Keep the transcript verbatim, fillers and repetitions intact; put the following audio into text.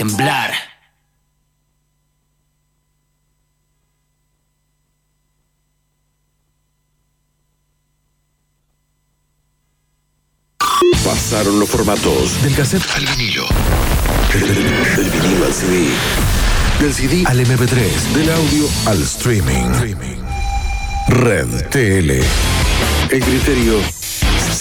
temblar. Pasaron los formatos del cassette al vinilo, del vinilo al C D, del C D al eme pe tres, del audio al streaming. Red T L. El criterio